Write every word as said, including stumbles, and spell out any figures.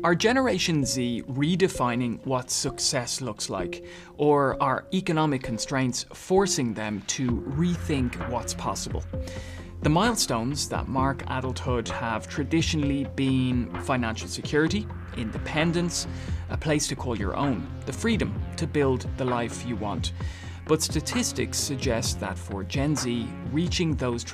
Are Generation Z redefining what success looks like, or are economic constraints forcing them to rethink what's possible? The milestones that mark adulthood have traditionally been financial security, independence, a place to call your own, the freedom to build the life you want. But statistics suggest that for Gen Z, reaching those